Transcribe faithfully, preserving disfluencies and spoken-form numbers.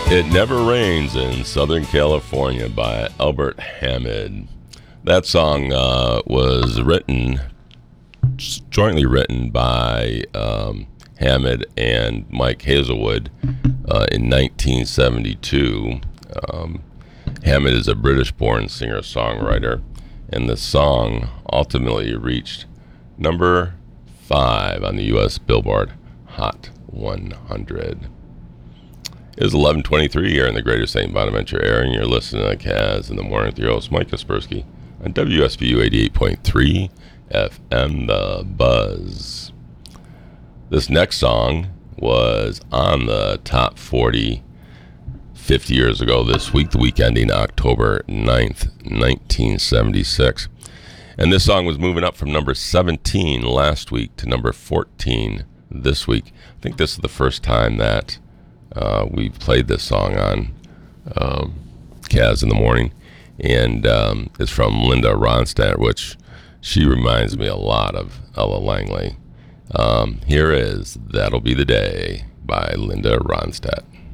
It Never Rains in Southern California by Albert Hammond. That song uh, was written, jointly written by um, Hammond and Mike Hazelwood uh, in nineteen seventy-two. Um, Hammond is a British-born singer-songwriter, and the song ultimately reached number five on the U S Billboard Hot one hundred. It is eleven twenty-three here in the greater Saint Bonaventure area, and you're listening to Kaz in the Morning with your host, Mike Kaspersky, on W S B U eighty-eight point three F M, The Buzz. This next song was on the top forty fifty years ago this week, the week ending October ninth, nineteen seventy-six. And this song was moving up from number seventeen last week to number fourteen this week. I think this is the first time that Uh, we played this song on um, Kaz in the Morning, and um, it's from Linda Ronstadt, which she reminds me a lot of Ella Langley. Um, here is That'll Be the Day by Linda Ronstadt.